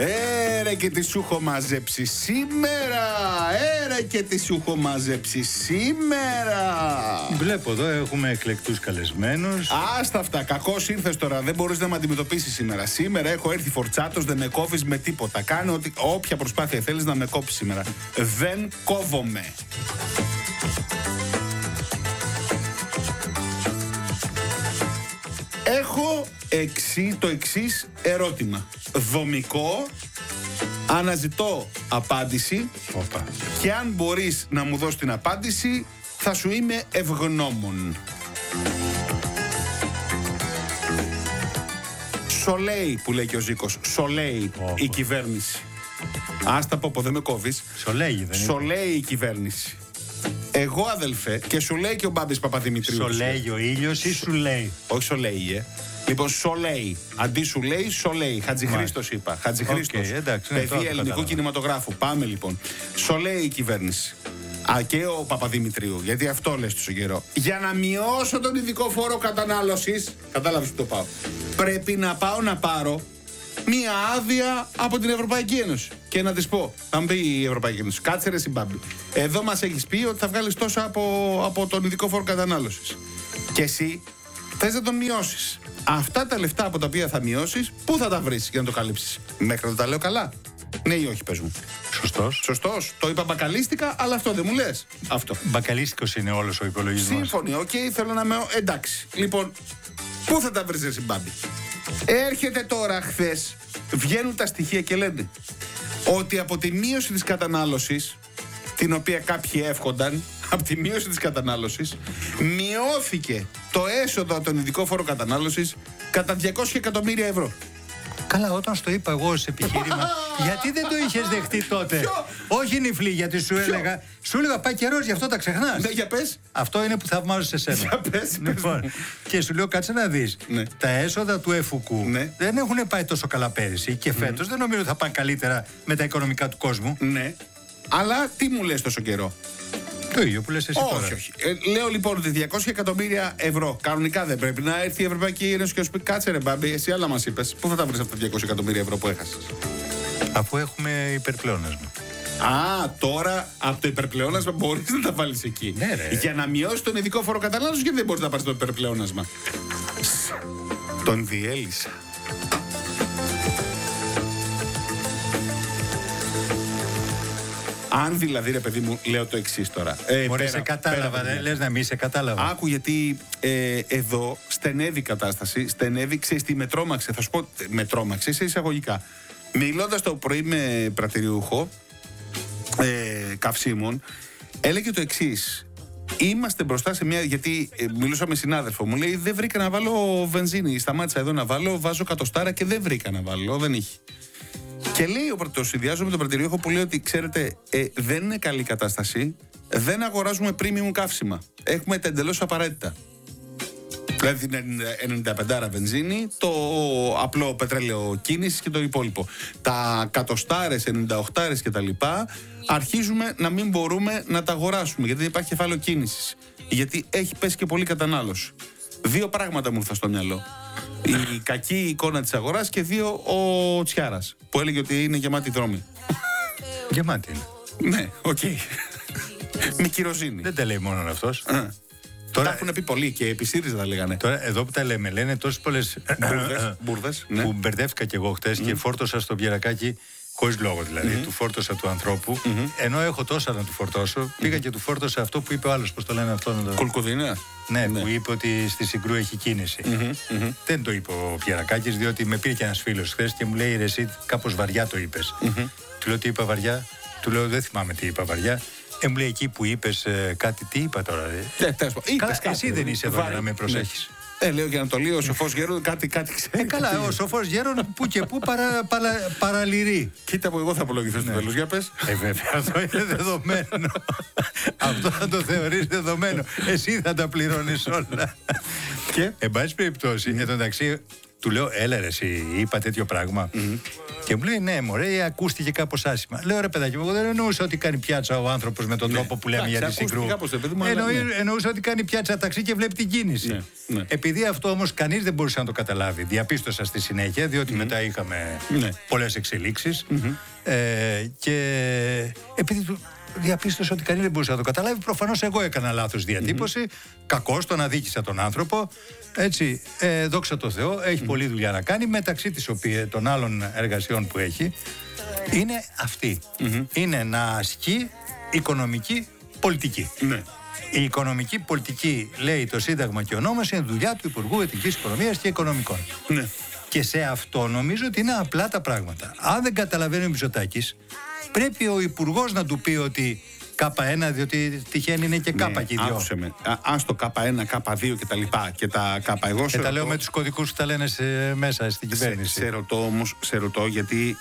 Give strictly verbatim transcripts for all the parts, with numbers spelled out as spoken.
Έρε και τι σου έχω μαζέψει σήμερα. Έρε και τι σου έχω μαζέψει σήμερα. Βλέπω εδώ έχουμε εκλεκτούς καλεσμένους. Άστα αυτά, κακώς ήρθες τώρα. Δεν μπορείς να με αντιμετωπίσεις σήμερα. Σήμερα έχω έρθει φορτσάτος, δεν με κόβεις με τίποτα. Κάνε ότι, όποια προσπάθεια θέλεις να με κόψεις σήμερα. Δεν κόβομαι. Έχω εξή, το εξής ερώτημα. Δομικό, αναζητώ απάντηση. Οπα. Και αν μπορείς να μου δώσεις την απάντηση, θα σου είμαι ευγνώμων. Σολέει που λέει και ο Ζήκος. Σολέει η κυβέρνηση. Άστα πω, πω δεν με κόβεις. Σολέγει δεν είναι. Σολέει η κυβέρνηση. Εγώ αδελφέ, και σου λέει και ο Μπάμπης Παπαδημητρίου. Σολέγει ο ήλιος ή σου λέει? Όχι σολέει, ε. Λοιπόν, σολέει. Αντί σου λέει, σολέει. Χατζηχρήστος είπα. Χατζηχρήστος. Okay, εντάξει, ναι, παιδί ελληνικού κινηματογράφου. Πάμε λοιπόν. Σολέει η κυβέρνηση. Α, και ο Παπαδημητρίου. Γιατί αυτό λες τόσο καιρό. Για να μειώσω τον ειδικό φόρο κατανάλωσης. Κατάλαβες που το πάω. Πρέπει να πάω να πάρω μία άδεια από την Ευρωπαϊκή Ένωση. Και να της πω, θα μου πει η Ευρωπαϊκή Ένωση, κάτσε ρε Συμπάμπη. Εδώ μας έχεις πει ότι θα βγάλεις τόσα από, από τον ειδικό φόρο κατανάλωσης. Και εσύ θες να τον μειώσεις. Αυτά τα λεφτά από τα οποία θα μειώσεις, πού θα τα βρεις για να το καλύψεις? Μέχρι να τα λέω καλά. Ναι ή όχι, πες μου. Σωστός. Σωστός. Το είπα μπακαλίστικα, αλλά αυτό δεν μου λες. Αυτό. Μπακαλίστικος είναι όλος ο υπολογισμός. Σύμφωνοι, οκ, okay, θέλω να με. Εντάξει. Λοιπόν, πού θα τα βρεις, ρε Συμπάμπη? Έρχεται τώρα, χθες, βγαίνουν τα στοιχεία και λένε ότι από τη μείωση της κατανάλωσης, την οποία κάποιοι εύχονταν, από τη μείωση της κατανάλωσης, μειώθηκε το έσοδο από τον ειδικό φόρο κατανάλωσης κατά διακόσια εκατομμύρια ευρώ. Καλά, όταν στο είπα εγώ σε επιχείρημα, γιατί δεν το είχες δεχτεί τότε? Ποιο? Όχι νυφλή, γιατί σου έλεγα. Σου έλεγα πάει καιρός, γι' αυτό τα ξεχνάς. Ναι, για πες. Αυτό είναι που θαυμάζω σε σένα. Για πες, Λοιπόν, πες. και σου λέω, κάτσε να δεις. Ναι. Τα έσοδα του ΕΦΟΚΟΥ Ναι. δεν έχουν πάει τόσο καλά πέρυσι και φέτος δεν νομίζω θα πάνε καλύτερα με τα οικονομικά του κόσμου. Ναι. Αλλά τι μου λες τόσο καιρό? Το ίδιο που λες εσύ όχι, τώρα. όχι. Ε, λέω λοιπόν ότι διακόσια εκατομμύρια ευρώ κανονικά δεν πρέπει να έρθει η Ευρωπαϊκή Ένωση και να σου πει, κάτσε ρε Μπάμπη, εσύ άλλα μας είπες. Πού θα τα βρεις αυτά τα διακόσια εκατομμύρια ευρώ που έχασες? Αφού έχουμε υπερπλεόνασμα. Α, τώρα από το υπερπλεόνασμα μπορείς να τα βάλεις εκεί. Ναι, ρε. Για να μειώσει τον ειδικό φόρο κατανάλωσης, γιατί δεν μπορείς να πάρεις το υπερπλεόνασμα? Τον διέλυσα. Αν δηλαδή, ρε παιδί μου, λέω το εξής τώρα. Ε, Μωρέ, πέρα- σε κατάλαβα, πέρα- δεν λες να μην σε κατάλαβα. Άκου, γιατί ε, εδώ στενεύει η κατάσταση. Στενεύει, ξέρεις τι με τρόμαξε. Θα σου πω, με τρόμαξε σε εισαγωγικά. Μιλώντας το πρωί με πρατηριούχο ε, καυσίμων, έλεγε το εξής. Είμαστε μπροστά σε μια. Γιατί ε, μιλούσα με συνάδελφο μου, λέει: δεν βρήκα να βάλω βενζίνη. Σταμάτησα εδώ να βάλω, βάζω κατοστάρα και δεν βρήκα να βάλω. Δεν είχε. Και λέει, ο το συνδυάζω με τον πρατηριούχο που λέει ότι ξέρετε, ε, δεν είναι καλή κατάσταση. Δεν αγοράζουμε premium καύσιμα. Έχουμε τα εντελώς απαραίτητα. Δηλαδή την ενενήντα πέντε βενζίνη, το απλό πετρέλαιο κίνησης και το υπόλοιπο. Τα κατοστάρες, ενενήντα οκτώ και τα λοιπά, αρχίζουμε να μην μπορούμε να τα αγοράσουμε γιατί δεν υπάρχει κεφάλαιο κίνησης. Γιατί έχει πέσει και πολύ κατανάλωση. Δύο πράγματα μου ήρθαν στο μυαλό. Η κακή εικόνα της αγοράς και δύο ο Τσιάρας που έλεγε ότι είναι γεμάτη δρόμη. Γεμάτη είναι. Ναι, οκ. Okay. Με κυροζίνη. Δεν τα λέει μόνο αυτός. Τώρα... Τα έχουν πει πολλοί και επί ΣΥΡΙΖΑ τα λέγανε. Τώρα εδώ που τα λέμε, λένε τόσες πολλές Μπουρδες, μπουρδες, ναι. που μπερδεύτηκα κι εγώ χτες mm. και φόρτωσα στο Πιερακάκι, χωρίς λόγο δηλαδή, mm-hmm. του φόρτωσα του ανθρώπου. Mm-hmm. Ενώ έχω τόσα να του φορτώσω, mm-hmm. πήγα και του φόρτωσα αυτό που είπε ο άλλος, πώς το λένε αυτό. Το... Κουλκουδίνα. Ναι, ναι, που είπε ότι στη Συγκρού έχει κίνηση. Mm-hmm. Mm-hmm. Δεν το είπε ο Πιερακάκης, διότι με πήρε και ένας φίλος χθες και μου λέει: ρε, εσύ κάπως βαριά το είπες. Mm-hmm. Του λέω: τι είπα βαριά? Του λέω: δεν θυμάμαι τι είπα βαριά. Ε, μου λέει εκεί που είπες ε, κάτι, τι είπα τώρα. Ε, τέλος πάντων. Καλά, εσύ δεν είσαι εδώ να με προσέχεις. Ε, λέω για να το λέει ο σοφός γέρον, κάτι, κάτι ξέρει. Ε, καλά, ο σοφός γέρον που και που παρα, παρα, παραλυρεί. Κοίτα που εγώ θα απολογηθώ στο τέλος, για πες. Ε, βέβαια, αυτό είναι δεδομένο. Αυτό θα το θεωρείς δεδομένο. Εσύ θα τα πληρώνεις όλα. Και, εν πάση περιπτώσει, εν τω μεταξύ, Του λέω, έλα ρε, εσύ, είπα τέτοιο πράγμα. Mm-hmm. Και μου λέει, ναι, μωρέ, ακούστηκε κάπως άσχημα. Λέω, ρε παιδάκι, εγώ δεν εννοούσα ότι κάνει πιάτσα ο άνθρωπος με τον ναι. τρόπο που λέμε για τη συγκρού. Εννοώ, ναι. Εννοούσα ότι κάνει πιάτσα ταξί και βλέπει την κίνηση. Ναι. Ναι. Επειδή αυτό όμως κανείς δεν μπορούσε να το καταλάβει, διαπίστωσα στη συνέχεια, διότι mm-hmm. μετά είχαμε ναι. πολλές εξελίξεις. Mm-hmm. Ε, και επειδή του διαπίστωσα ότι κανείς δεν μπορούσε να το καταλάβει, προφανώς εγώ έκανα λάθος διατύπωση. Mm-hmm. Κακώς τον αδίκησα τον άνθρωπο. Έτσι, ε, δόξα τω Θεώ, έχει mm. πολλή δουλειά να κάνει, μεταξύ της οποίας των άλλων εργασιών που έχει, είναι αυτή. Mm-hmm. Είναι να ασκεί οικονομική πολιτική. Mm. Η οικονομική πολιτική, λέει το Σύνταγμα και ο νόμος, είναι δουλειά του Υπουργού Εθνικής Οικονομίας και Οικονομικών. Mm. Και σε αυτό νομίζω ότι είναι απλά τα πράγματα. Αν δεν καταλαβαίνει ο Μητσοτάκης, πρέπει ο Υπουργός να του πει ότι κάπα ένα, διότι τυχαίνει είναι και κάπα ναι, και οι δυο. Άκουσε με. Ας το κάπα ένα, κάπα δύο και τα λοιπά. Και τα κάπα εγώ σε ε, ρωτώ. Τα λέω με τους κωδικούς που τα λένε σε, μέσα στην κυβέρνηση. Σε, σε ρωτώ όμως, σε ρωτώ γιατί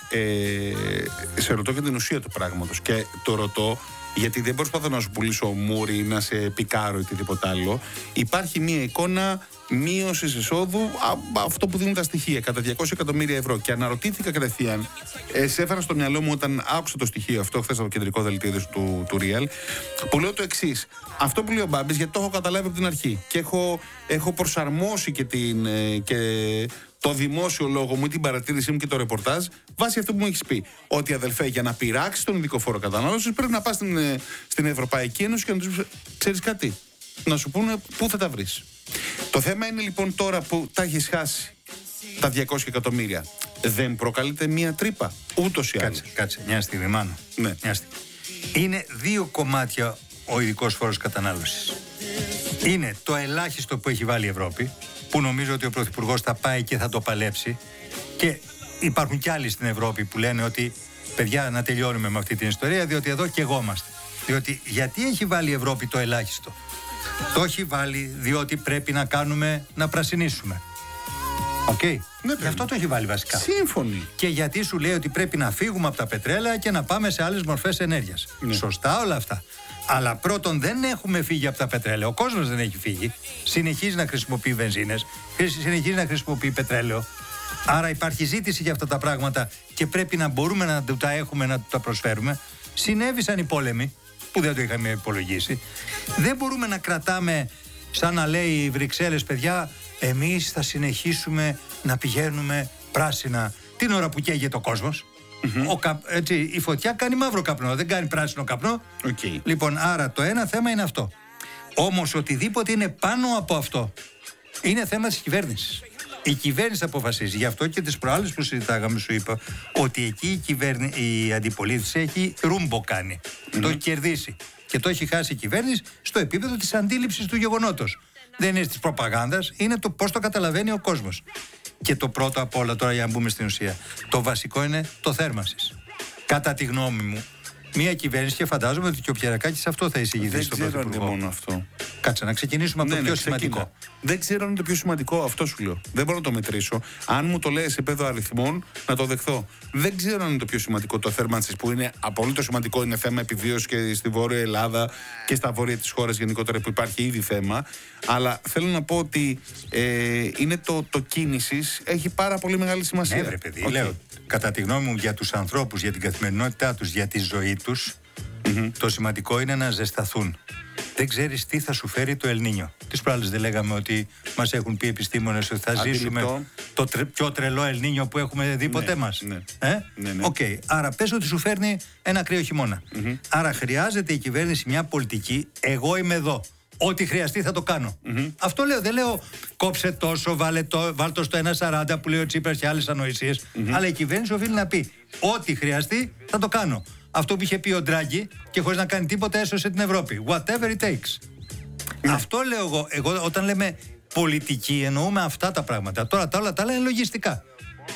ε, σε ρωτώ για την ουσία του πράγματος. Και το ρωτώ γιατί δεν προσπαθώ να σου πουλήσω μούρι ή να σε πικάρω ή οτιδήποτε άλλο. Υπάρχει μια εικόνα μείωσης εισόδου, α, αυτό που δίνουν τα στοιχεία, κατά διακόσια εκατομμύρια ευρώ. Και αναρωτήθηκα κατευθείαν, ε, σε έφερα στο μυαλό μου όταν άκουσα το στοιχείο αυτό χθες από το κεντρικό δελτίο του, του Real, που λέω το εξής. Αυτό που λέει ο Μπάμπης, γιατί το έχω καταλάβει από την αρχή και έχω, έχω προσαρμόσει και, την, ε, και το δημόσιο λόγο μου, την παρατήρησή μου και το ρεπορτάζ, βάσει αυτό που μου έχεις πει. Ότι αδελφέ, για να πειράξει τον ειδικό φόρο κατανάλωσης, πρέπει να πας στην, στην Ευρωπαϊκή Ένωση και να τους ξέρεις κάτι. Να σου πούνε πού θα τα βρεις. Το θέμα είναι λοιπόν τώρα που τα έχεις χάσει τα διακόσια εκατομμύρια. Δεν προκαλείται μία τρύπα, ούτως ή άλλως. Κάτσε, κάτσε, μια στιγμή, Μάνο. Ναι. Μια στιγμή. Είναι δύο κομμάτια ο ειδικός φόρος κατανάλωσης. Είναι το ελάχιστο που έχει βάλει η Ευρώπη, που νομίζω ότι ο Πρωθυπουργός θα πάει και θα το παλέψει. Και υπάρχουν κι άλλοι στην Ευρώπη που λένε ότι παιδιά, να τελειώνουμε με αυτή την ιστορία, διότι εδώ καιγόμαστε. Διότι γιατί έχει βάλει η Ευρώπη το ελάχιστο? Το έχει βάλει διότι πρέπει να κάνουμε, να πρασινίσουμε. Οκ. Okay. Ναι, γι' αυτό το έχει βάλει βασικά. Σύμφωνοι. Και γιατί σου λέει ότι πρέπει να φύγουμε από τα πετρέλαια και να πάμε σε άλλες μορφές ενέργειας. Ναι. Σωστά όλα αυτά. Αλλά πρώτον, δεν έχουμε φύγει από τα πετρέλαια. Ο κόσμος δεν έχει φύγει. Συνεχίζει να χρησιμοποιεί βενζίνες, συνεχίζει να χρησιμοποιεί πετρέλαιο. Άρα υπάρχει ζήτηση για αυτά τα πράγματα και πρέπει να μπορούμε να τα έχουμε, να τα προσφέρουμε. Συνέβησαν οι πόλεμοι, που δεν το είχαμε υπολογίσει. Δεν μπορούμε να κρατάμε, σαν να λέει οι Βρυξέλλες, παιδιά, εμείς θα συνεχίσουμε να πηγαίνουμε πράσινα την ώρα που καίγεται ο κόσμος. Mm-hmm. Ο κα, έτσι, η φωτιά κάνει μαύρο καπνό, δεν κάνει πράσινο καπνό. Okay. Λοιπόν, άρα το ένα θέμα είναι αυτό. Όμως οτιδήποτε είναι πάνω από αυτό είναι θέμα της κυβέρνησης. Η κυβέρνηση αποφασίζει. Γι' αυτό και τις προάλλες που συζητάγαμε σου είπα ότι εκεί η, κυβέρνη, η αντιπολίτευση έχει ρούμπο κάνει. Mm-hmm. Το έχει κερδίσει. Και το έχει χάσει η κυβέρνηση στο επίπεδο της αντίληψης του γεγονότος. Δεν είναι της προπαγάνδας, είναι το πώς το καταλαβαίνει ο κόσμος. Και το πρώτο απ' όλα τώρα για να μπούμε στην ουσία. Το βασικό είναι το θέρμανσης. Κατά τη γνώμη μου, μια κυβέρνηση, και φαντάζομαι ότι και ο Πιερακάκης αυτό θα εισηγηθεί στον Πρωθυπουργό. Δεν ξέρω αν είναι μόνο αυτό. Κάτσε να ξεκινήσουμε από ναι, το πιο ναι, σημαντικό. Ξεκινά. Δεν ξέρω αν είναι το πιο σημαντικό, αυτό σου λέω. Δεν μπορώ να το μετρήσω. Αν μου το λέει σε επίπεδο αριθμών, να το δεχθώ. Δεν ξέρω αν είναι το πιο σημαντικό το θέρμανσης, που είναι απολύτως σημαντικό. Είναι θέμα επιβίωσης και στη Βόρεια Ελλάδα και στα βόρεια της χώρας γενικότερα, που υπάρχει ήδη θέμα. Αλλά θέλω να πω ότι ε, είναι το, το κίνησης έχει πάρα πολύ μεγάλη σημασία. Ναι, βρε παιδί, okay. Λέω, κατά τη γνώμη μου, για τους ανθρώπους, για την καθημερινότητά τους, για τη ζωή τους, mm-hmm. το σημαντικό είναι να ζεσταθούν. Δεν ξέρεις τι θα σου φέρει το Ελνίνιο. Τις προάλλες δεν λέγαμε ότι μας έχουν πει επιστήμονες ότι θα Αντιληπτό. ζήσουμε το τρε, πιο τρελό Ελνίνιο που έχουμε δει ποτέ ναι, μας. Ναι, ε? ναι, ναι. Okay. Άρα πες ότι σου φέρνει ένα κρύο χειμώνα. Mm-hmm. Άρα χρειάζεται η κυβέρνηση μια πολιτική. Εγώ είμαι εδώ. Ό,τι χρειαστεί θα το κάνω. Mm-hmm. Αυτό λέω. Δεν λέω κόψε τόσο, βάλε το, βάλ το στο ένα σαράντα που λέει ο Τσίπρας και άλλες ανοησίες. Mm-hmm. Αλλά η κυβέρνηση οφείλει να πει ό,τι χρειαστεί θα το κάνω. Αυτό που είχε πει ο Ντράγκη και χωρίς να κάνει τίποτα έσωσε την Ευρώπη. Whatever it takes. Ναι. Αυτό λέω εγώ. Εγώ όταν λέμε πολιτική εννοούμε αυτά τα πράγματα. Τώρα τα όλα τα άλλα είναι λογιστικά.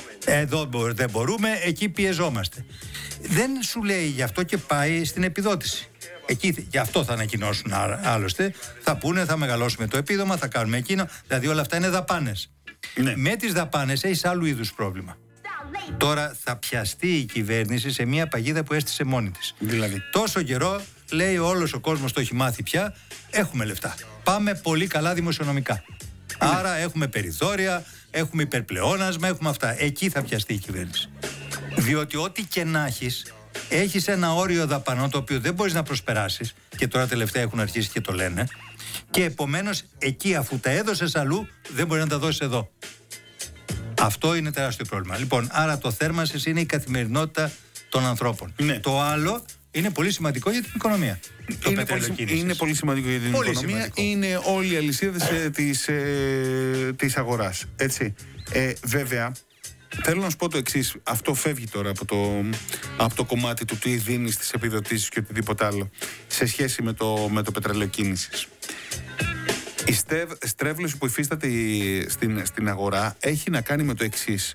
Εδώ δεν μπορούμε, εκεί πιεζόμαστε. Δεν σου λέει γι' αυτό και πάει στην επιδότηση. Εκεί, γι' αυτό θα ανακοινώσουν άλλωστε. Θα πούνε, θα μεγαλώσουμε το επίδομα, θα κάνουμε εκείνο. Δηλαδή όλα αυτά είναι δαπάνες. Ναι. Με τις δαπάνες έχεις άλλου είδους πρόβλημα. Τώρα θα πιαστεί η κυβέρνηση σε μια παγίδα που έστησε μόνη της. Δηλαδή. Τόσο καιρό λέει όλος ο κόσμος, το έχει μάθει πια, έχουμε λεφτά. Πάμε πολύ καλά δημοσιονομικά. Ναι. Άρα έχουμε περιθώρια, έχουμε υπερπλεόνασμα, έχουμε αυτά. Εκεί θα πιαστεί η κυβέρνηση. Διότι ό,τι και να έχεις, έχεις ένα όριο δαπανών το οποίο δεν μπορείς να προσπεράσεις, και τώρα τελευταία έχουν αρχίσει και το λένε, και επομένως εκεί, αφού τα έδωσες αλλού, δεν μπορεί να τα δώσεις εδώ. Αυτό είναι τεράστιο πρόβλημα. Λοιπόν, άρα το θέρμανσης είναι η καθημερινότητα των ανθρώπων. Ναι. Το άλλο είναι πολύ σημαντικό για την οικονομία. Το είναι, πολύ, είναι πολύ σημαντικό για την πολύ οικονομία. Σημαντικό. Είναι όλοι οι αλυσίδες ε, της, ε, της αγοράς. Έτσι. Ε, βέβαια, θέλω να σου πω το εξής. Αυτό φεύγει τώρα από το, από το κομμάτι του τι δίνει στις επιδοτήσεις και οτιδήποτε άλλο σε σχέση με το, με το πετρέλαιο κίνησης. Η στεύ, στρέβλωση που υφίσταται στην, στην αγορά έχει να κάνει με το εξής.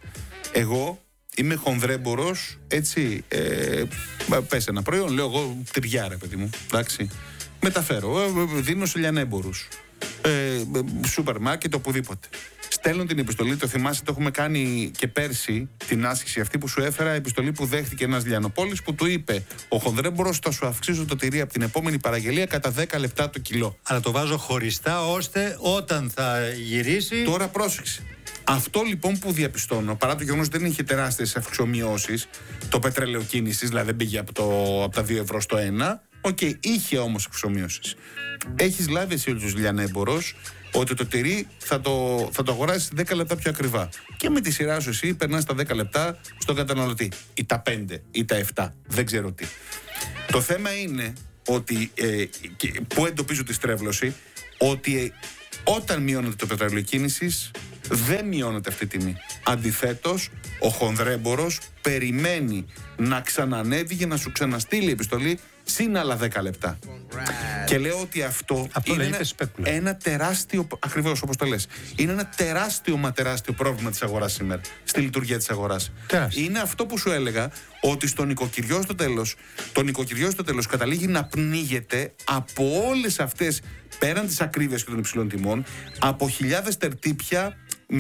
Εγώ είμαι χονδρέμπορος, έτσι, ε, πες ένα προϊόν, λέω εγώ τυριά ρε παιδί μου, εντάξει. Μεταφέρω, ε, δίνω σε λιανέμπορους, ε, σούπερ μάρκετ, οπουδήποτε. Στέλνω την επιστολή, το θυμάσαι, το έχουμε κάνει και πέρσι, την άσκηση αυτή που σου έφερα, επιστολή που δέχτηκε ένας λιανοπόλης που του είπε: ο χονδρέμπορος θα σου αυξήσω το τυρί από την επόμενη παραγγελία κατά δέκα λεπτά το κιλό. Αλλά το βάζω χωριστά ώστε όταν θα γυρίσει. Τώρα πρόσεξε. Αυτό λοιπόν που διαπιστώνω, παρά το γεγονός ότι δεν είχε τεράστιες αυξομοιώσεις, το πετρέλαιο κίνησης, δηλαδή δεν πήγε από, το, από τα δύο ευρώ στο ένα, οκ, okay, είχε όμως αυξομοιώσεις. Έχεις λάβει εσύ τους λιανέμπορος ότι το τυρί θα το, θα το αγοράσεις δέκα λεπτά πιο ακριβά. Και με τη σειρά σου εσύ περνάς τα δέκα λεπτά στον καταναλωτή. Ή τα πέντε, ή τα επτά, δεν ξέρω τι. Το θέμα είναι ότι, ε, που εντοπίζω τη στρέβλωση, ότι ε, όταν μειώνεται το πετρέλαιο κίνησης, δεν μειώνεται αυτή η τιμή. Αντιθέτως, ο χονδρέμπορος περιμένει να ξανανεύει για να σου ξαναστείλει επιστολή συν άλλα δέκα λεπτά. Right. Και λέω ότι αυτό, αυτό είναι ένα, ένα τεράστιο, ακριβώς όπως το λες, είναι ένα τεράστιο μα τεράστιο πρόβλημα της αγοράς σήμερα, στη λειτουργία της αγοράς. Τεράστιο. Είναι αυτό που σου έλεγα, ότι στο νοικοκυριό στο τέλος, το νοικοκυριό στο τέλος καταλήγει να πνίγεται από όλες αυτές, πέραν της ακρίβειας και των υψηλών τιμών, από χιλιάδες τερτύπια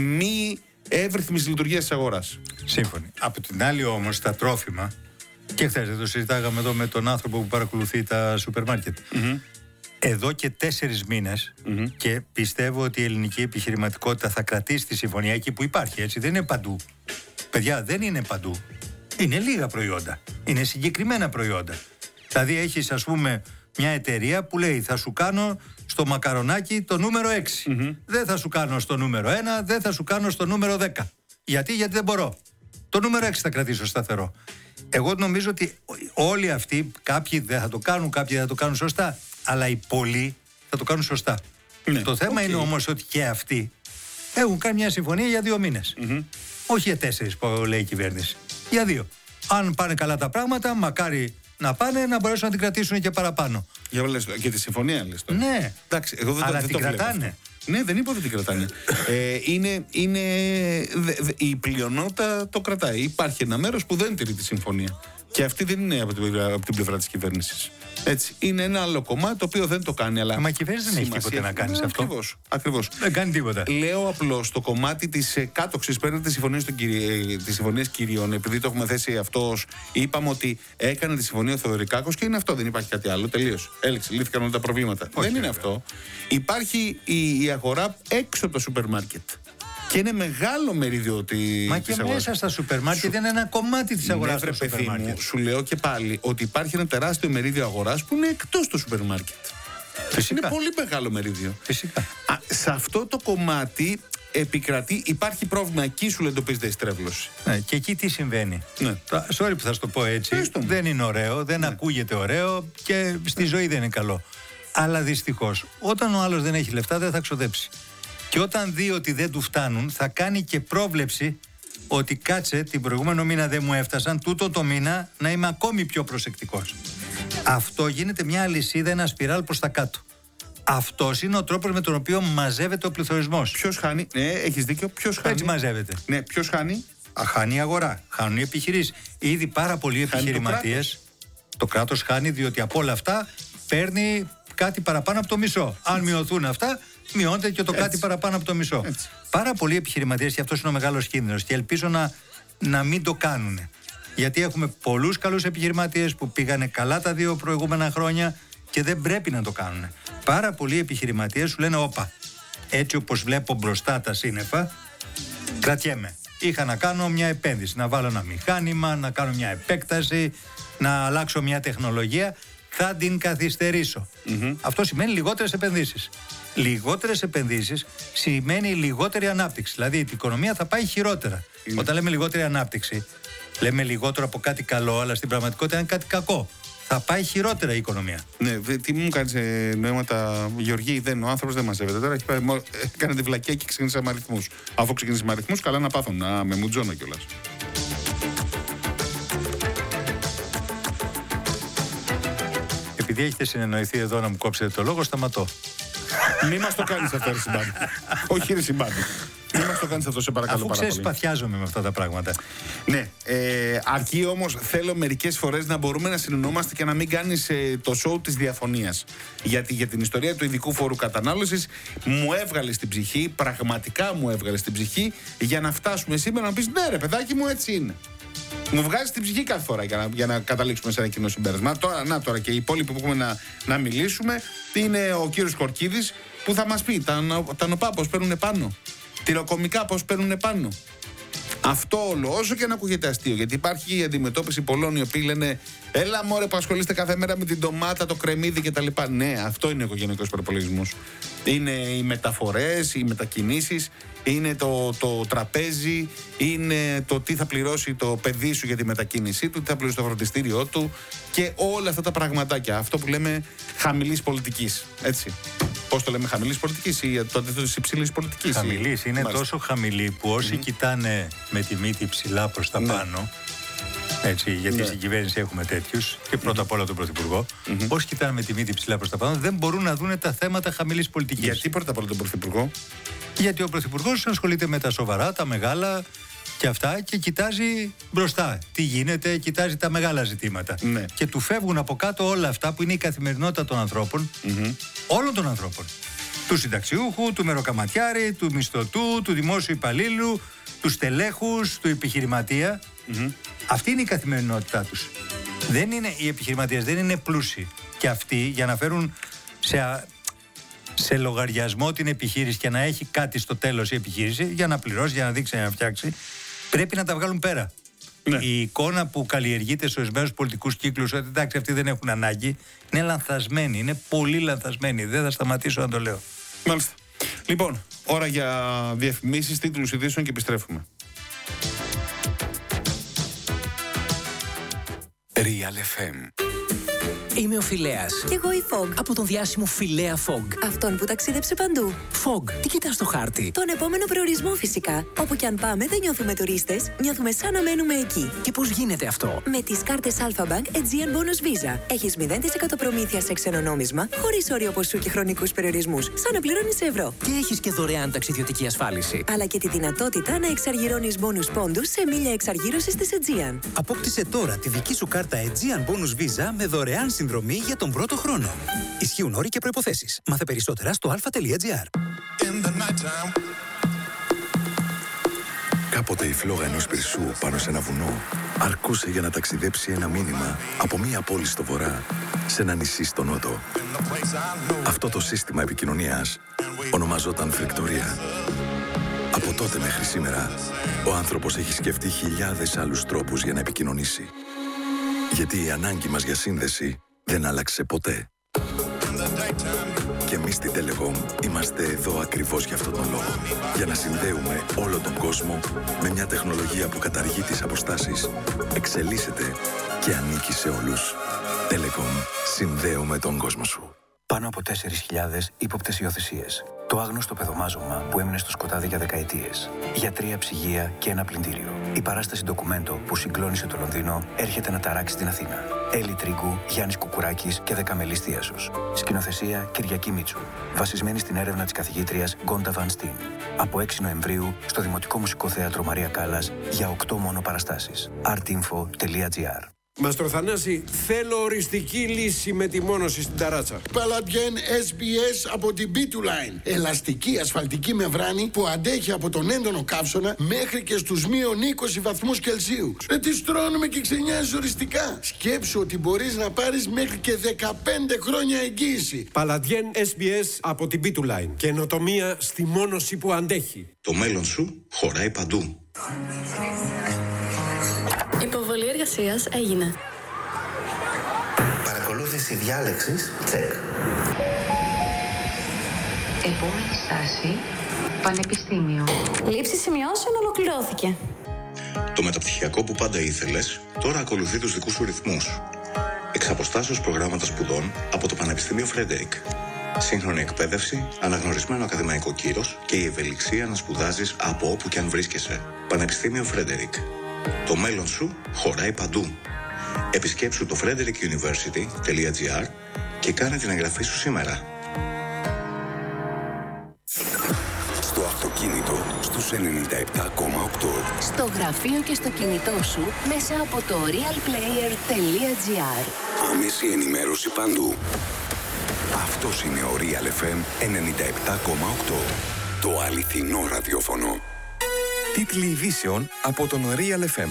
μη εύρυθμης λειτουργίας της αγοράς. Σύμφωνοι. Από την άλλη όμως τα τρόφιμα, και χθες το συζητάγαμε εδώ με τον άνθρωπο που παρακολουθεί τα σούπερ μάρκετ. Mm-hmm. Εδώ και τέσσερις μήνες mm-hmm. και πιστεύω ότι η ελληνική επιχειρηματικότητα θα κρατήσει τη συμφωνία εκεί που υπάρχει, έτσι, δεν είναι παντού. Παιδιά, δεν είναι παντού. Είναι λίγα προϊόντα. Είναι συγκεκριμένα προϊόντα. Δηλαδή έχεις, ας πούμε, μια εταιρεία που λέει θα σου κάνω στο μακαρονάκι το νούμερο έξι. Mm-hmm. Δεν θα σου κάνω στο νούμερο ένα, δεν θα σου κάνω στο νούμερο δέκα. Γιατί, γιατί δεν μπορώ. Το νούμερο έξι θα κρατήσω σταθερό. Εγώ νομίζω ότι όλοι αυτοί, κάποιοι δεν θα το κάνουν, κάποιοι δεν θα το κάνουν σωστά, αλλά οι πολλοί θα το κάνουν σωστά. Ναι, το θέμα okay. είναι όμως ότι και αυτοί έχουν κάνει μια συμφωνία για δύο μήνες. Mm-hmm. Όχι για τέσσερις που λέει η κυβέρνηση. Για δύο. Αν πάνε καλά τα πράγματα, μακάρι να πάνε να μπορέσουν να την κρατήσουν και παραπάνω. Για λες, και τη συμφωνία λες τώρα. Ναι. Εντάξει, εγώ δεν, αλλά δεν την το κρατάνε. Ναι, δεν είπα ότι την κρατάνε. ε, είναι, είναι, δε, δε, η πλειονότητα το κρατάει. Υπάρχει ένα μέρος που δεν τηρεί τη συμφωνία. Και αυτή δεν είναι από την, από την πλευρά της κυβέρνησης. Έτσι. Είναι ένα άλλο κομμάτι το οποίο δεν το κάνει. Αλλά μα η κυβέρνηση δεν έχει τίποτα να κάνει σε αυτό. Ακριβώς, ακριβώς. Δεν κάνει τίποτα. Λέω απλώς το κομμάτι της ε, κάτωξης πέραν της συμφωνίας, ε, της συμφωνίας κυρίων, επειδή το έχουμε θέσει αυτός, είπαμε ότι έκανε τη συμφωνία ο Θεοδωρικάκος και είναι αυτό. Δεν υπάρχει κάτι άλλο. Τελείως. Έληξε. Λύθηκαν όλα τα προβλήματα. Όχι, δεν είναι αυτό. Υπάρχει η, η αγορά έξω από το σούπερ μάρκετ. Και είναι μεγάλο μερίδιο τη. Μα και αγοράς. Μέσα στα σούπερ μάρκετ είναι ένα κομμάτι της αγοράς. Ναι, βρε παιδί μου, σου λέω και πάλι ότι υπάρχει ένα τεράστιο μερίδιο αγοράς που είναι εκτός του σούπερ μάρκετ. Φυσικά. Είναι πολύ μεγάλο μερίδιο. Φυσικά. Α, σε αυτό το κομμάτι επικρατεί, υπάρχει πρόβλημα. Εκεί σου εντοπίζεται η στρέβλωση. Ναι, και εκεί τι συμβαίνει. Ναι. Sorry που θα σου το πω έτσι. Έστω. Δεν είναι ωραίο, δεν ναι. ακούγεται ωραίο και στη ναι. ζωή δεν είναι καλό. Αλλά δυστυχώς, όταν ο άλλος δεν έχει λεφτά, δεν θα ξοδέψει. Και όταν δει ότι δεν του φτάνουν, θα κάνει και πρόβλεψη ότι κάτσε, την προηγούμενο μήνα δεν μου έφτασαν, τούτο το μήνα να είμαι ακόμη πιο προσεκτικός. Αυτό γίνεται μια αλυσίδα, ένα σπιράλ προς τα κάτω. Αυτός είναι ο τρόπος με τον οποίο μαζεύεται ο πληθωρισμός. Ποιος χάνει, ναι, έχεις δίκιο, ποιος χάνει. Έτσι μαζεύεται. Ναι, ποιος χάνει. Α, χάνει η αγορά, χάνουν οι επιχειρήσεις. Ήδη πάρα πολλοί επιχειρηματίες. Το κράτος. το κράτος χάνει, διότι από όλα αυτά παίρνει κάτι παραπάνω από το μισό. Αν μειωθούν αυτά, μειώνεται και το Έτσι. κάτι παραπάνω από το μισό. Έτσι. Πάρα πολλοί επιχειρηματίες, και αυτός είναι ο μεγάλος κίνδυνος, και ελπίζω να, να μην το κάνουν. Γιατί έχουμε πολλούς καλούς επιχειρηματίες που πήγανε καλά τα δύο προηγούμενα χρόνια και δεν πρέπει να το κάνουν. Πάρα πολλοί επιχειρηματίες σου λένε: όπα, έτσι όπως βλέπω μπροστά τα σύννεφα, Κρατιέμαι. Είχα να κάνω μια επένδυση, να βάλω ένα μηχάνημα, να κάνω μια επέκταση, να αλλάξω μια τεχνολογία. Θα την καθυστερήσω. Mm-hmm. Αυτό σημαίνει λιγότερες επενδύσεις. Λιγότερες επενδύσεις σημαίνει λιγότερη ανάπτυξη. Δηλαδή η οικονομία θα πάει χειρότερα. Mm-hmm. Όταν λέμε λιγότερη ανάπτυξη, λέμε λιγότερο από κάτι καλό, αλλά στην πραγματικότητα είναι κάτι κακό. Θα πάει χειρότερα η οικονομία. Ναι, τι μου κάνει ε, νοήματα, Γεωργή, δεν, ο άνθρωπος δεν μαζεύεται. Τώρα έχει πάει, ε, κάνετε βλακιά και ξεκίνησα με αριθμούς. Αφού ξεκίνησε με αριθμούς, καλά να πάθουν, να με μουτζώνω κιόλας. Επειδή έχετε συνεννοηθεί εδώ να μου κόψετε το λόγο, σταματώ. Μη μας το κάνεις αυτό, ρε Συμπάντη. Όχι, ρε Συμπάντη. Μη μας το κάνεις αυτό, σε παρακαλώ Αφού πάρα πολύ. Αφού ξέρεις, παθιάζομαι με αυτά τα πράγματα. Ναι, ε, αρκεί όμως θέλω μερικές φορές να μπορούμε να συνεννόμαστε και να μην κάνεις ε, το show της διαφωνίας. Γιατί για την ιστορία του ειδικού φόρου κατανάλωσης μου έβγαλε στην ψυχή, πραγματικά μου έβγαλε στην ψυχή, για να φτάσουμε σήμερα να πεις ναι, ρε παιδάκι μου, έτσι είναι. Μου βγάζει την ψυχή κάθε φορά για να, για να καταλήξουμε σε ένα κοινό συμπέρασμα. Τώρα, να τώρα και οι υπόλοιποι που έχουμε να, να μιλήσουμε είναι ο κύριος Κορκίδης που θα μας πει τα, τα νοπά πώς παίρνουν πάνω, τυροκομικά πώς παίρνουν πάνω. Αυτό όλο, όσο και να ακούγεται αστείο, γιατί υπάρχει η αντιμετώπιση πολλών οι οποίοι λένε έλα μωρέ που ασχολείστε κάθε μέρα με την ντομάτα, το κρεμμύδι κτλ. Ναι, αυτό είναι ο οικογενειακός προπολογισμός. Είναι οι μεταφορές, οι μετακινήσεις, είναι το, το τραπέζι, είναι το τι θα πληρώσει το παιδί σου για τη μετακίνησή του, τι θα πληρώσει το φροντιστήριό του και όλα αυτά τα πραγματάκια. Αυτό που λέμε χαμηλής πολιτικής. Έτσι. Πώς το λέμε, χαμηλής πολιτικής ή το αντίθετο της υψηλής πολιτικής? Χαμηλής, είναι Μάλιστα. τόσο χαμηλή που όσοι mm-hmm. κοιτάνε με τη μύτη ψηλά προς τα ναι. πάνω. Έτσι, γιατί ναι. στην κυβέρνηση έχουμε τέτοιους και πρώτα απ' όλα τον Πρωθυπουργό. Mm-hmm. Όσοι κοιτάνε με τη μύτη ψηλά προς τα πάνω δεν μπορούν να δουν τα θέματα χαμηλής πολιτικής. Γιατί πρώτα απ' όλα τον Πρωθυπουργό? Γιατί ο Πρωθυπουργός ασχολείται με τα σοβαρά, τα μεγάλα και αυτά και κοιτάζει μπροστά. Τι γίνεται, κοιτάζει τα μεγάλα ζητήματα. Ναι. Και του φεύγουν από κάτω όλα αυτά που είναι η καθημερινότητα των ανθρώπων, mm-hmm. όλων των ανθρώπων. Του συνταξιούχου, του μεροκαματιάρη, του μισθωτού, του δημόσιου υπαλλήλου, του στελέχους, του επιχειρηματία. Mm-hmm. Αυτή είναι η καθημερινότητά τους. Δεν είναι, οι επιχειρηματίες δεν είναι πλούσιοι. Και αυτοί για να φέρουν σε, σε λογαριασμό την επιχείρηση και να έχει κάτι στο τέλος η επιχείρηση, για να πληρώσει, για να δείξει, να φτιάξει, πρέπει να τα βγάλουν πέρα. Ναι. Η εικόνα που καλλιεργείται στους ορισμένους πολιτικούς κύκλους ότι εντάξει αυτοί δεν έχουν ανάγκη είναι λανθασμένη, είναι πολύ λανθασμένη. Δεν θα σταματήσω να το λέω. Μάλιστα. Λοιπόν, ώρα για διαφημίσεις, τίτλους ειδήσεων και επιστρέφουμε. Real εφ εμ. Είμαι ο Φιλέας. Κι εγώ η Fog. Από τον διάσημο Φιλέα Fog. Αυτόν που ταξίδεψε παντού. Fog, τι κοιτάς στο χάρτη? Τον επόμενο προορισμό φυσικά. Όπου κι αν πάμε δεν νιώθουμε τουρίστες, νιώθουμε σαν να μένουμε εκεί. Και πώς γίνεται αυτό? Με τις κάρτες Alpha Bank Aegean Bonus Visa. Έχεις μηδέν τοις εκατό προμήθεια σε ξένο νόμισμα, χωρίς όριο ποσού και χρονικούς περιορισμούς, σαν να πληρώνεις ευρώ. Και έχεις και δωρεάν ταξιδιωτική ασφάλιση. Αλλά και τη δυνατότητα να εξαργυρώνεις bonus πόντους σε μίλια εξαργύρωσης της Aegean. Απόκτησε τώρα τη δική σου κάρτα Aegean Bonus Visa με δωρεάν συνδρομή για τον πρώτο χρόνο. Ισχύουν όροι και προϋποθέσεις. Μάθε περισσότερα στο alpha.gr. Κάποτε η φλόγα ενός πυρσού πάνω σε ένα βουνό αρκούσε για να ταξιδέψει ένα μήνυμα από μία πόλη στο βορρά σε ένα νησί στο νότο. Αυτό το σύστημα επικοινωνίας ονομαζόταν φρεκτορία. Από τότε μέχρι σήμερα, ο άνθρωπος έχει σκεφτεί χιλιάδες άλλους τρόπους για να επικοινωνήσει. Γιατί η ανάγκη μας για σύνδεση δεν άλλαξε ποτέ. Και εμείς στην Telecom είμαστε εδώ ακριβώς για αυτόν τον λόγο. Για να συνδέουμε όλο τον κόσμο με μια τεχνολογία που καταργεί τις αποστάσεις, εξελίσσεται και ανήκει σε όλους. Telecom. Συνδέουμε τον κόσμο σου. Πάνω από τέσσερις χιλιάδες ύποπτες υιοθεσίες. Το άγνωστο παιδομάζωμα που έμεινε στο σκοτάδι για δεκαετίες. Για τρία ψυγεία και ένα πλυντήριο. Η παράσταση ντοκουμέντο που συγκλώνησε το Λονδίνο έρχεται να ταράξει την Αθήνα. Έλλη Τρίγκου, Γιάννης Κουκουράκης και Δεκαμελής Θίασος. Σκηνοθεσία Κυριακή Μίτσου. Βασισμένη στην έρευνα της καθηγήτριας Γκόντα Βαν Στίν. Από έξι Νοεμβρίου στο Δημοτικό Μουσικό Θέατρο Μαρία Κάλλας για οκτώ μόνο παραστάσεις. artinfo.gr Μαστρο Θανάση, θέλω οριστική λύση με τη μόνωση στην ταράτσα. Παλαντιέν ες μπι ες από την μπι του Line. Ελαστική ασφαλτική μεμβράνη που αντέχει από τον έντονο καύσωνα μέχρι και στους μείον είκοσι βαθμούς Κελσίου. Ε, τη στρώνουμε και ξενιάζει οριστικά. Σκέψου ότι μπορείς να πάρεις μέχρι και δεκαπέντε χρόνια εγγύηση. Παλαντιέν ες μπι ες από την μπι του Line. Καινοτομία στη μόνωση που αντέχει. Το μέλλον σου χωράει παντού. Υποβολή εργασίας έγινε. Παρακολούθηση διάλεξης, τσεκ. Επόμενη στάση, πανεπιστήμιο. Λήψη σημειώσεων ολοκληρώθηκε. Το μεταπτυχιακό που πάντα ήθελες, τώρα ακολουθεί τους δικούς σου ρυθμούς. Εξ αποστάσεως προγράμματα σπουδών από το Πανεπιστήμιο Φρέντερικ. Σύγχρονη εκπαίδευση, αναγνωρισμένο ακαδημαϊκό κύρος και η ευελιξία να σπουδάζεις από όπου και αν βρίσκεσαι. Πανεπιστήμιο Φρέντερικ. Το μέλλον σου χωράει παντού. Επισκέψου το frederick university τελεία gr και κάνε την εγγραφή σου σήμερα. Στο αυτοκίνητο, στους ενενήντα επτά κόμμα οκτώ. Στο γραφείο και στο κινητό σου, μέσα από το realplayer τελεία gr. Άμεση ενημέρωση παντού. Αυτός είναι ο Real εφ εμ ενενήντα επτά κόμμα οκτώ. Το αληθινό ραδιόφωνο. Τίτλοι ειδήσεων από τον Real εφ εμ.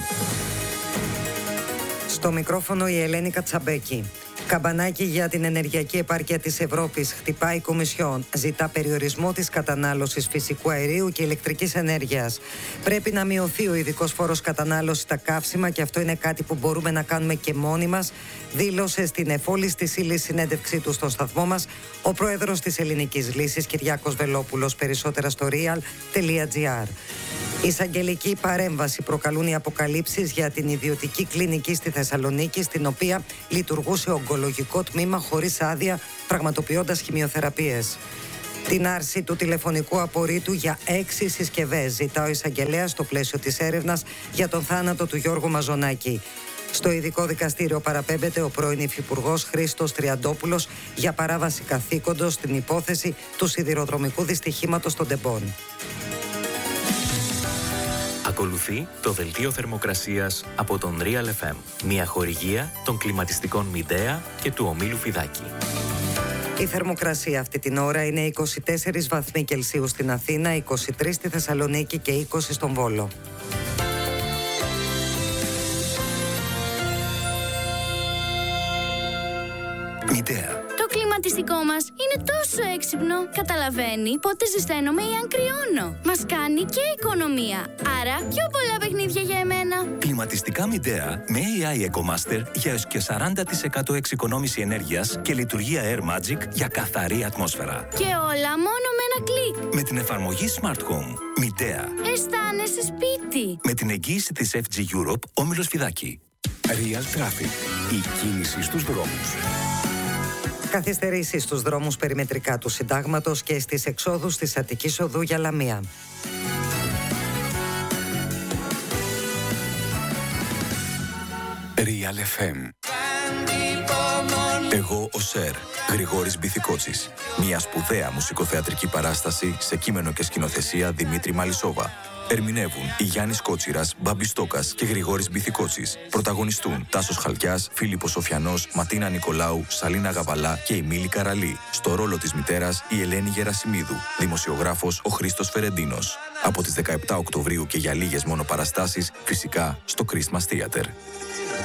Στο μικρόφωνο η Ελένη Κατσαμπέκη. Καμπανάκι για την ενεργειακή επάρκεια της Ευρώπης. Χτυπάει η Κομισιόν. Ζητά περιορισμό της κατανάλωσης φυσικού αερίου και ηλεκτρικής ενέργειας. Πρέπει να μειωθεί ο ειδικός φόρος κατανάλωσης στα καύσιμα και αυτό είναι κάτι που μπορούμε να κάνουμε και μόνοι μας, δήλωσε στην εφόλης της ύλης συνέντευξή του στο σταθμό μας ο πρόεδρος της Ελληνικής Λύσης Κυριάκος Βελόπουλος. Περισσότερα στο real τελεία gr. Εισαγγελική παρέμβαση προκαλούν οι αποκαλύψεις για την ιδιωτική κλινική στη Θεσσαλονίκη, στην οποία λειτουργούσε ογκολογικό τμήμα χωρίς άδεια, πραγματοποιώντας χημειοθεραπείες. Την άρση του τηλεφωνικού απορρίτου για έξι συσκευές ζητά ο εισαγγελέας στο πλαίσιο της έρευνας για τον θάνατο του Γιώργου Μαζονάκη. Στο ειδικό δικαστήριο παραπέμπεται ο πρώην υφυπουργός Χρήστος Τριαντόπουλος για παράβαση καθήκοντος στην υπόθεση του σιδηροδρομικού δυστυχήματος των Ντεμπών. Ακολουθεί το δελτίο θερμοκρασίας από τον Real εφ εμ, μια χορηγία των κλιματιστικών Μιντέα και του ομίλου Φιδάκη. Η θερμοκρασία αυτή την ώρα είναι είκοσι τέσσερις βαθμοί Κελσίου στην Αθήνα, είκοσι τρεις στη Θεσσαλονίκη και είκοσι στον Βόλο. Μιντέα. Το κλιματιστικό μας είναι τόσο έξυπνο. Καταλαβαίνει πότε ζεσταίνομαι ή αν κρυώνω. Μας κάνει και οικονομία. Άρα πιο πολλά παιχνίδια για εμένα. Κλιματιστικά Μιντέα με έι άι EcoMaster για έως και σαράντα τοις εκατό εξοικονόμηση ενέργειας και λειτουργία Air Magic για καθαρή ατμόσφαιρα. Και όλα μόνο με ένα κλικ. Με την εφαρμογή Smart Home. Μιντέα. Αισθάνεσαι σπίτι. Με την εγγύηση της εφ τζι Europe, όμιλος Φιδάκη. Real Traffic. Η κίνηση στους δρόμους. Καθυστερήσεις στους δρόμους περιμετρικά του Συντάγματος και στις εξόδους της Αττικής Οδού για Λαμία. Real εφ εμ. Εγώ ο Σερ, Γρηγόρης Μπιθικότσης. Μια σπουδαία μουσικοθεατρική παράσταση σε κείμενο και σκηνοθεσία Δημήτρη Μαλισσόβα. Ερμηνεύουν η Γιάννης Κότσιρας, Μπάμπης Στόκας και Γρηγόρης Μπιθικότσης. Πρωταγωνιστούν Τάσος Χαλκιάς, Φίλιππος Σοφιανός, Ματίνα Νικολάου, Σαλίνα Γαβαλά και η Μίλη Καραλή. Στο ρόλο της μητέρας η Ελένη Γερασιμίδου. Δημοσιογράφος ο Χρήστος Φερεντίνος. Από τις δεκαεπτά Οκτωβρίου και για λίγες μόνο παραστάσεις, φυσικά στο Christmas Theater.